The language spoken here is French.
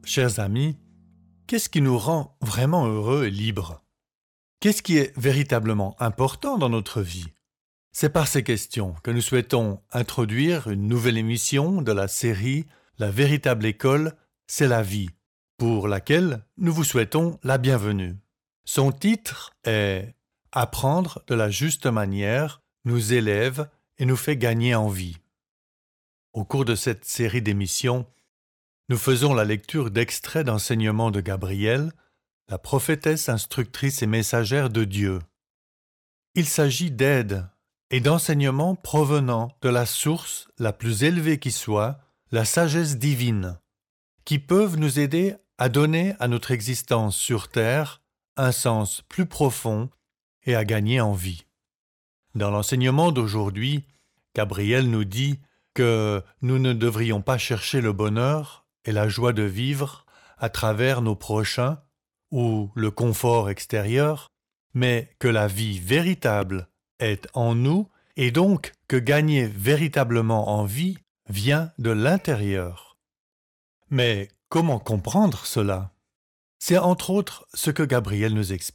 Chers amis, qu'est-ce qui nous rend vraiment heureux et libres? Qu'est-ce qui est véritablement important dans notre vie? C'est par ces questions que nous souhaitons introduire une nouvelle émission de la série La véritable école, c'est la vie, pour laquelle nous vous souhaitons la bienvenue. Son titre est Apprendre de la juste manière nous élève et nous fait gagner en vie. Au cours de cette série d'émissions, nous faisons la lecture d'extraits d'enseignements de Gabrielle, la prophétesse instructrice et messagère de Dieu. Il s'agit d'aides et d'enseignements provenant de la source la plus élevée qui soit, la sagesse divine, qui peuvent nous aider à donner à notre existence sur terre un sens plus profond et à gagner en vie. Dans l'enseignement d'aujourd'hui, Gabrielle nous dit que nous ne devrions pas chercher le bonheur et la joie de vivre à travers nos prochains ou le confort extérieur, mais que la vie véritable est en nous et donc que gagner véritablement en vie vient de l'intérieur. Mais comment comprendre cela? C'est entre autres ce que Gabrielle nous explique.